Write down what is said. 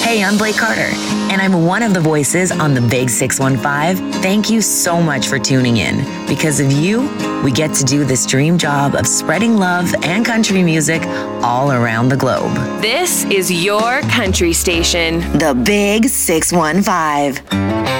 Hey, I'm Blake Carter, and I'm one of the voices on the Big 615. Thank you so much for tuning in. Because of you, we get to do this dream job of spreading love and country music all around the globe. This is your country station. The Big 615.